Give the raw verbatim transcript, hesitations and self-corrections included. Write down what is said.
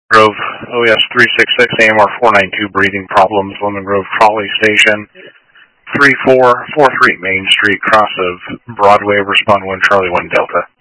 Grove O S three six six, A M R four nine two, breathing problems, Lemon Grove Trolley Station, three four four three Main Street, cross of Broadway, respond one Charlie one Delta.